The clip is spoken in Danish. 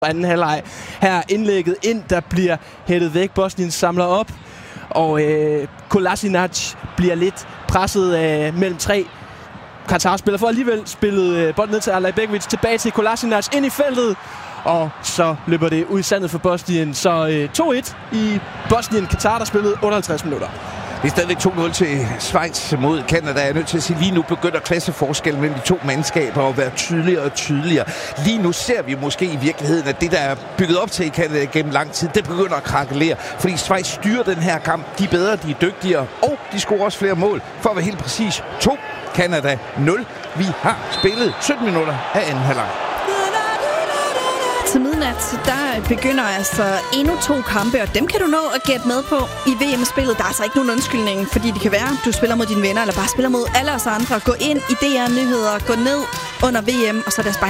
anden halvleg. Her indlægget ind, der bliver hættet væk. Bosnien samler op, og Kolasinac bliver lidt presset mellem tre Katar-spillere. For alligevel spillet bolden ned til Alajbegovic, tilbage til Kolasinac, ind i feltet. Og så løber det ud i sandet for Bosnien. Så 2-1 i Bosnien-Katar, der spillede 58 minutter. Det er stadigvæk 2-0 til Schweiz mod Canada. Jeg er nødt til at sige, lige nu begynder klasseforskellen mellem de to mandskaber at være tydeligere og tydeligere. Lige nu ser vi måske i virkeligheden, at det, der er bygget op til i Canada gennem lang tid, det begynder at krakelere. Fordi Schweiz styrer den her kamp. De er bedre, de er dygtigere, og de scorer også flere mål. For at være helt præcis, 2, Canada 0. Vi har spillet 17 minutter af anden halvleg. Til midnat, der begynder altså endnu 2 kampe, og dem kan du nå at gætte med på i VM-spillet. Der er altså ikke nogen undskyldning, fordi det kan være, du spiller mod dine venner, eller bare spiller mod alle os andre. Gå ind i DR Nyheder, gå ned under VM, og så lad os bare